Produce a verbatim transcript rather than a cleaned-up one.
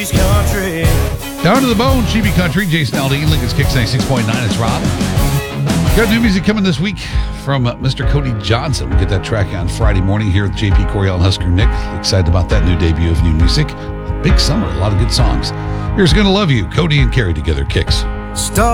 Country. Down to the bone, Chibi Country, Jason Aldean, Lincoln's Kicks ninety-six point nine. It's Rob. Got new music coming this week from uh, Mister Cody Johnson. We'll get that track on Friday morning here with J P Coriel and Husker Nick. Excited about that new debut of new music. Big summer, a lot of good songs. Here's Gonna Love You, Cody and Carrie together, Kicks. Stop.